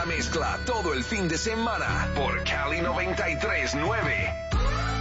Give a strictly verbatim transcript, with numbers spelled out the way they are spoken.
la mezcla todo el fin de semana por Cali noventa y tres nueve.